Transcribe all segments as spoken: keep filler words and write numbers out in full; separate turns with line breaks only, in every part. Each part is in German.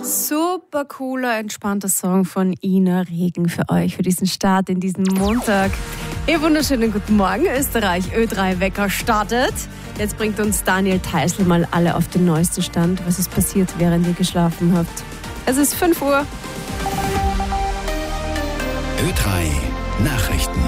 Super cooler, entspannter Song von Ina Regen für euch, für diesen Start in diesen Montag. Ihr wunderschönen guten Morgen, Österreich. Ö drei Wecker startet. Jetzt bringt uns Daniel Theißl mal alle auf den neuesten Stand, was ist passiert, während ihr geschlafen habt. Es ist fünf Uhr.
Ö drei Nachrichten.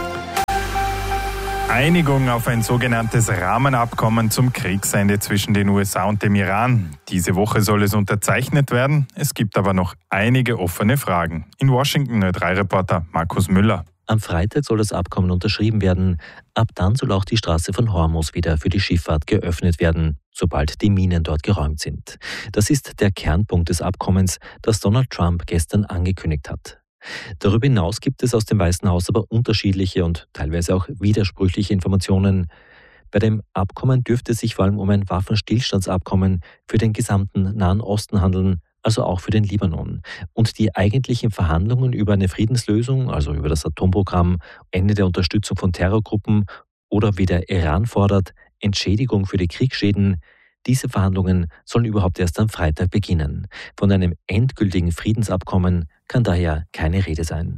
Einigung auf ein sogenanntes Rahmenabkommen zum Kriegsende zwischen den U S A und dem Iran. Diese Woche soll es unterzeichnet werden. Es gibt aber noch einige offene Fragen. In Washington Ö drei Reporter Markus Müller.
Am Freitag soll das Abkommen unterschrieben werden. Ab dann soll auch die Straße von Hormuz wieder für die Schifffahrt geöffnet werden, sobald die Minen dort geräumt sind. Das ist der Kernpunkt des Abkommens, das Donald Trump gestern angekündigt hat. Darüber hinaus gibt es aus dem Weißen Haus aber unterschiedliche und teilweise auch widersprüchliche Informationen. Bei dem Abkommen dürfte es sich vor allem um ein Waffenstillstandsabkommen für den gesamten Nahen Osten handeln, also auch für den Libanon. Und die eigentlichen Verhandlungen über eine Friedenslösung, also über das Atomprogramm, Ende der Unterstützung von Terrorgruppen oder, wie der Iran fordert, Entschädigung für die Kriegsschäden, diese Verhandlungen sollen überhaupt erst am Freitag beginnen. Von einem endgültigen Friedensabkommen kann daher keine Rede sein.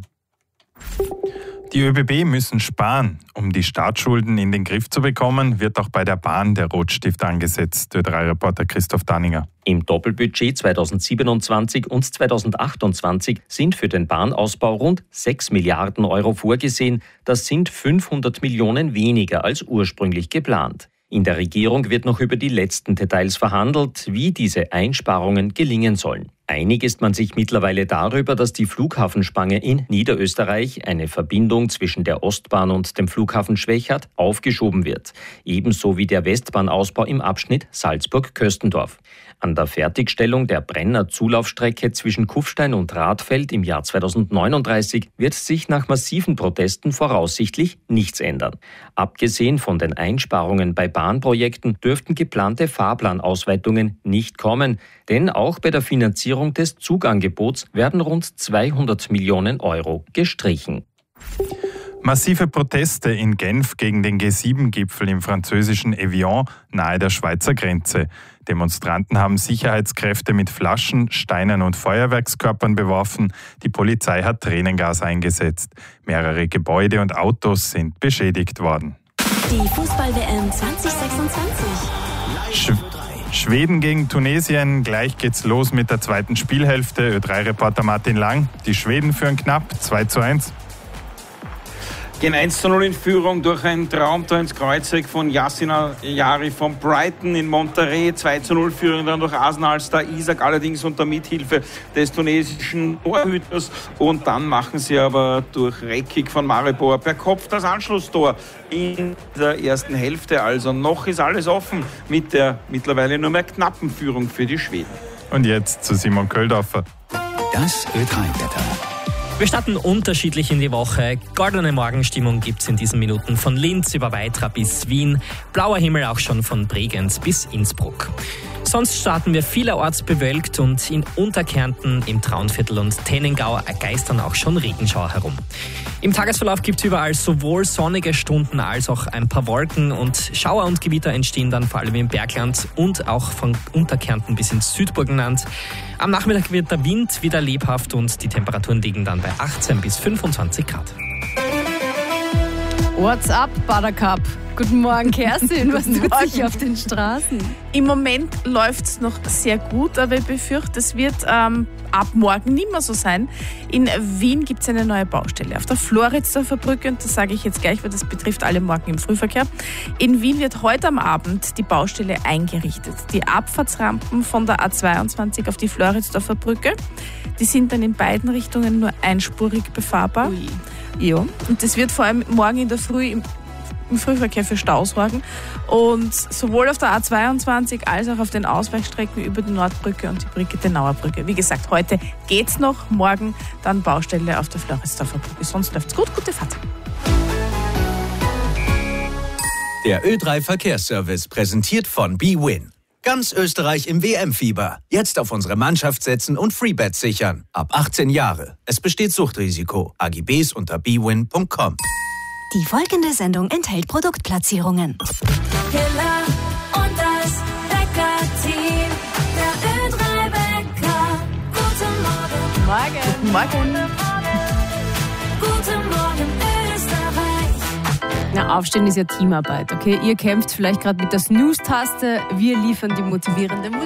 Die ÖBB müssen sparen. Um die Staatsschulden in den Griff zu bekommen, wird auch bei der Bahn der Rotstift angesetzt. Ö drei Reporter Christoph Danninger.
Im Doppelbudget zweitausendsiebenundzwanzig und zweitausendachtundzwanzig sind für den Bahnausbau rund sechs Milliarden Euro vorgesehen. Das sind fünfhundert Millionen weniger als ursprünglich geplant. In der Regierung wird noch über die letzten Details verhandelt, wie diese Einsparungen gelingen sollen. Einig ist man sich mittlerweile darüber, dass die Flughafenspange in Niederösterreich, eine Verbindung zwischen der Ostbahn und dem Flughafen Schwechat, aufgeschoben wird. Ebenso wie der Westbahnausbau im Abschnitt Salzburg-Köstendorf. An der Fertigstellung der Brenner-Zulaufstrecke zwischen Kufstein und Radfeld im Jahr zweitausendneununddreißig wird sich nach massiven Protesten voraussichtlich nichts ändern. Abgesehen von den Einsparungen bei Bahnprojekten dürften geplante Fahrplanausweitungen nicht kommen, denn auch bei der Finanzierung des Zugangebots werden rund zweihundert Millionen Euro gestrichen.
Massive Proteste in Genf gegen den G sieben Gipfel im französischen Evian nahe der Schweizer Grenze. Demonstranten haben Sicherheitskräfte mit Flaschen, Steinen und Feuerwerkskörpern beworfen. Die Polizei hat Tränengas eingesetzt. Mehrere Gebäude und Autos sind beschädigt worden.
Die Fußball-W M zwanzig sechsundzwanzig.
Sch- Schweden gegen Tunesien. Gleich geht's los mit der zweiten Spielhälfte. Ö drei Reporter Martin Lang. Die Schweden führen knapp zwei zu eins.
Gehen eins zu null in Führung durch ein Traumtor ins Kreuzeck von Yassin Al-Jari von Brighton in Monterrey. zwei zu null Führung dann durch Arsenal-Star Isak, allerdings unter Mithilfe des tunesischen Torhüters. Und dann machen sie aber durch Rekik von Maribor per Kopf das Anschlusstor in der ersten Hälfte. Also noch ist alles offen mit der mittlerweile nur mehr knappen Führung für die Schweden.
Und jetzt zu Simon Köldorfer.
Das Ö drei Wetter.
Wir starten unterschiedlich in die Woche. Goldene Morgenstimmung gibt's in diesen Minuten von Linz über Weitra bis Wien. Blauer Himmel auch schon von Bregenz bis Innsbruck. Sonst starten wir vielerorts bewölkt und in Unterkärnten, im Traunviertel und Tennengau geistern auch schon Regenschauer herum. Im Tagesverlauf gibt's überall sowohl sonnige Stunden als auch ein paar Wolken und Schauer und Gewitter entstehen dann vor allem im Bergland und auch von Unterkärnten bis ins Südburgenland. Am Nachmittag wird der Wind wieder lebhaft und die Temperaturen liegen dann bei achtzehn bis fünfundzwanzig Grad.
What's up, Buttercup? Guten Morgen, Kerstin. Was tut sich auf den Straßen?
Im Moment läuft es noch sehr gut, aber ich befürchte, es wird ähm, ab morgen nicht mehr so sein. In Wien gibt es eine neue Baustelle auf der Floridsdorfer Brücke und das sage ich jetzt gleich, weil das betrifft alle morgen im Frühverkehr. In Wien wird heute am Abend die Baustelle eingerichtet. Die Abfahrtsrampen von der A zweiundzwanzig auf die Floridsdorfer Brücke, die sind dann in beiden Richtungen nur einspurig befahrbar.
Ui.
Ja, und das wird vor allem morgen in der Früh im im Frühverkehr für Stau sorgen. Und sowohl auf der A zweiundzwanzig als auch auf den Ausweichstrecken über die Nordbrücke und die Brigitte-Nauer Brücke. Wie gesagt, heute geht's noch, morgen dann Baustelle auf der Floridsdorfer Brücke. Sonst läuft's gut. Gute Fahrt.
Der Ö drei Verkehrsservice präsentiert von bwin. Ganz Österreich im W M-Fieber. Jetzt auf unsere Mannschaft setzen und Freebets sichern. Ab achtzehn Jahre. Es besteht Suchtrisiko. A G Bs unter bwin punkt com.
Die folgende Sendung enthält Produktplatzierungen.
Killer und das Wecker-Team. Der Ö drei Wecker.
Morgen.
Guten Morgen.
Guten Morgen, Österreich.
Na, Aufstehen ist ja Teamarbeit, okay? Ihr kämpft vielleicht gerade mit der Snooze-Taste, wir liefern die motivierende Musik.